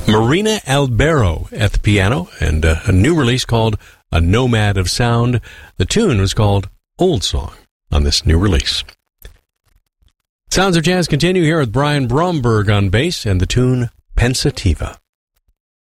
Marina Albero at the piano, and a new release called A Nomad of Sound. The tune was called Old Song on this new release. Sounds of Jazz continue here with Brian Bromberg on bass and the tune Pensativa.